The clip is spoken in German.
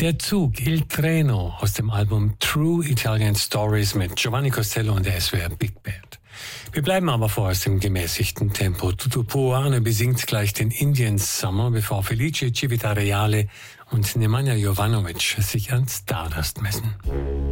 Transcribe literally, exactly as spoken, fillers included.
Der Zug, Il Treno, aus dem Album True Italian Stories mit Giovanni Costello und der S W R Big Band. Wir bleiben aber vorerst im gemäßigten Tempo. Tutu Puane besingt gleich den Indian Summer, bevor Felice Civitareale und Nemanja Jovanovic sich an Stardust messen.